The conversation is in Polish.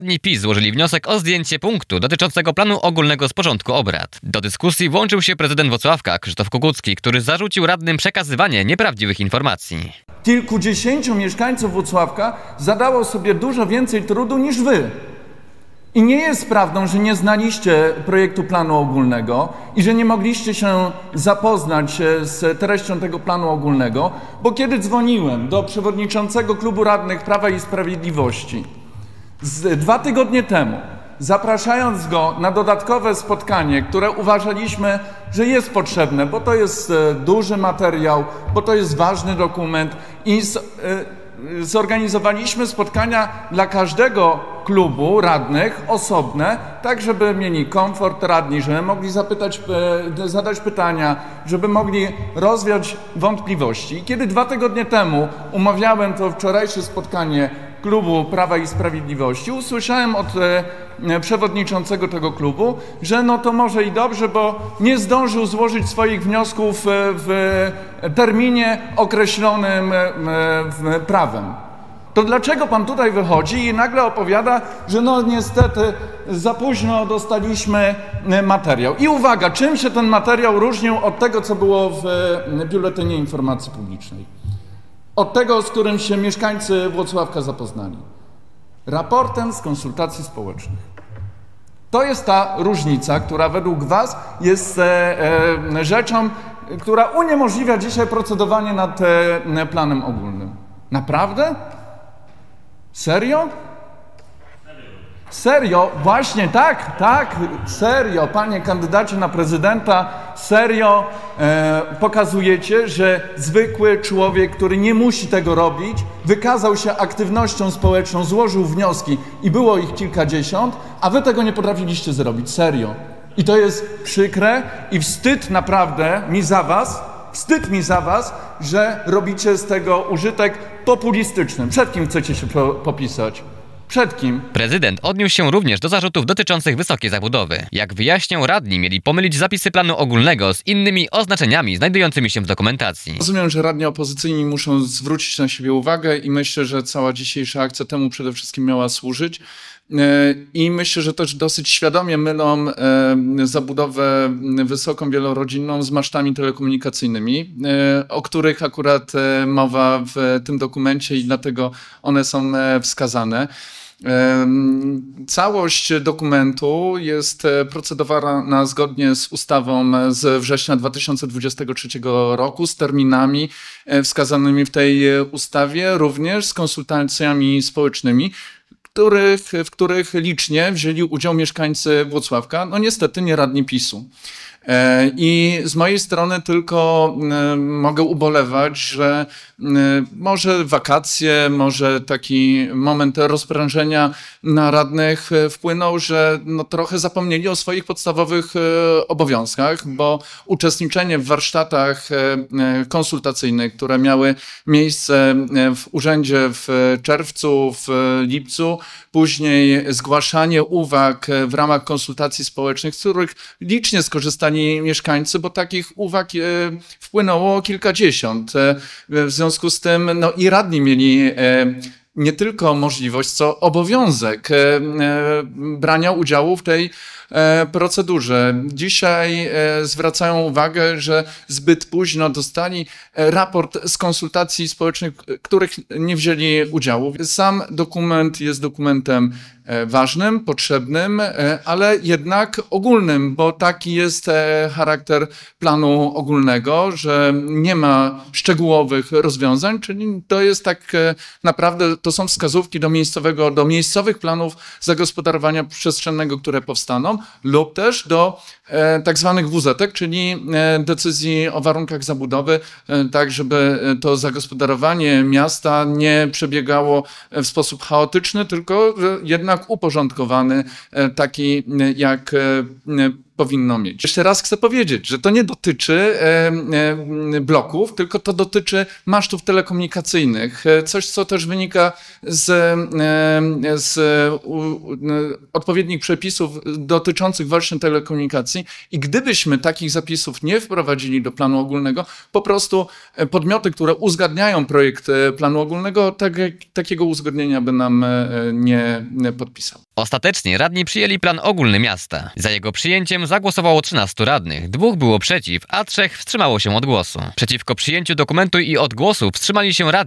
Radni PiS złożyli wniosek o zdjęcie punktu dotyczącego planu ogólnego z porządku obrad. Do dyskusji włączył się prezydent Włocławka Krzysztof Kukucki, który zarzucił radnym przekazywanie nieprawdziwych informacji. Kilkudziesięciu mieszkańców Włocławka zadało sobie dużo więcej trudu niż wy. I nie jest prawdą, że nie znaliście projektu planu ogólnego i że nie mogliście się zapoznać z treścią tego planu ogólnego, bo kiedy dzwoniłem do przewodniczącego klubu radnych Prawa i Sprawiedliwości 2 tygodnie temu, zapraszając go na dodatkowe spotkanie, które uważaliśmy, że jest potrzebne, bo to jest duży materiał, bo to jest ważny dokument i zorganizowaliśmy spotkania dla każdego klubu radnych osobne, tak żeby mieli komfort radni, żeby mogli zadać pytania, żeby mogli rozwiać wątpliwości. I kiedy 2 tygodnie temu umawiałem to wczorajsze spotkanie klubu Prawa i Sprawiedliwości, usłyszałem od przewodniczącego tego klubu, że no to może i dobrze, bo nie zdążył złożyć swoich wniosków w terminie określonym prawem. To dlaczego pan tutaj wychodzi i nagle opowiada, że no niestety za późno dostaliśmy materiał? I uwaga, czym się ten materiał różnił od tego, co było w Biuletynie Informacji Publicznej? Od tego, z którym się mieszkańcy Włocławka zapoznali. Raportem z konsultacji społecznych. To jest ta różnica, która według was jest rzeczą, która uniemożliwia dzisiaj procedowanie nad planem ogólnym. Naprawdę? Serio? Serio? Właśnie tak, serio, panie kandydacie na prezydenta, serio pokazujecie, że zwykły człowiek, który nie musi tego robić, wykazał się aktywnością społeczną, złożył wnioski i było ich kilkadziesiąt, a wy tego nie potrafiliście zrobić, serio. I to jest przykre i wstyd naprawdę wstyd mi za was, że robicie z tego użytek populistyczny. Przed kim chcecie się popisać? Przed kim? Prezydent odniósł się również do zarzutów dotyczących wysokiej zabudowy. Jak wyjaśniał, radni mieli pomylić zapisy planu ogólnego z innymi oznaczeniami znajdującymi się w dokumentacji. Rozumiem, że radni opozycyjni muszą zwrócić na siebie uwagę i myślę, że cała dzisiejsza akcja temu przede wszystkim miała służyć. I myślę, że też dosyć świadomie mylą zabudowę wysoką, wielorodzinną z masztami telekomunikacyjnymi, o których akurat mowa w tym dokumencie i dlatego one są wskazane. Całość dokumentu jest procedowana zgodnie z ustawą z września 2023 roku, z terminami wskazanymi w tej ustawie, również z konsultacjami społecznymi, w których licznie wzięli udział mieszkańcy Włocławka, no niestety nie radni PiS-u. I z mojej strony tylko mogę ubolewać, że może wakacje, może taki moment rozprężenia na radnych wpłynął, że no trochę zapomnieli o swoich podstawowych obowiązkach, bo uczestniczenie w warsztatach konsultacyjnych, które miały miejsce w urzędzie w czerwcu, w lipcu, później zgłaszanie uwag w ramach konsultacji społecznych, z których licznie skorzystali mieszkańcy, bo takich uwag wpłynęło kilkadziesiąt. W związku z tym no i radni mieli nie tylko możliwość, co obowiązek brania udziału w tej procedurze. Dzisiaj zwracają uwagę, że zbyt późno dostali raport z konsultacji społecznych, których nie wzięli udziału. Sam dokument jest dokumentem ważnym, potrzebnym, ale jednak ogólnym, bo taki jest charakter planu ogólnego, że nie ma szczegółowych rozwiązań, czyli to jest tak naprawdę, to są wskazówki do miejscowych planów zagospodarowania przestrzennego, które powstaną, lub też do tak zwanych WZ-ek, czyli decyzji o warunkach zabudowy, tak żeby to zagospodarowanie miasta nie przebiegało w sposób chaotyczny, tylko jednak uporządkowany, taki jak powinno mieć. Jeszcze raz chcę powiedzieć, że to nie dotyczy bloków, tylko to dotyczy masztów telekomunikacyjnych. Coś, co też wynika z odpowiednich przepisów dotyczących właśnie telekomunikacji. I gdybyśmy takich zapisów nie wprowadzili do planu ogólnego, po prostu podmioty, które uzgadniają projekt planu ogólnego, takiego uzgodnienia by nam nie podpisały. Ostatecznie radni przyjęli plan ogólny miasta. Za jego przyjęciem zagłosowało 13 radnych, 2 było przeciw, a 3 wstrzymało się od głosu. Przeciwko przyjęciu dokumentu i od głosu wstrzymali się radni